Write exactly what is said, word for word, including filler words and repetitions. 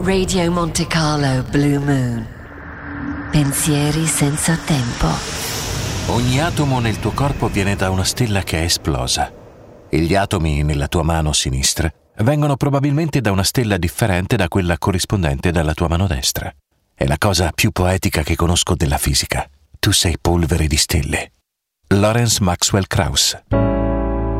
Radio Monte Carlo Blue Moon. Pensieri senza tempo. Ogni atomo nel tuo corpo viene da una stella che è esplosa. E gli atomi nella tua mano sinistra vengono probabilmente da una stella differente da quella corrispondente dalla tua mano destra. È la cosa più poetica che conosco della fisica. Tu sei polvere di stelle. Lawrence Maxwell Krauss.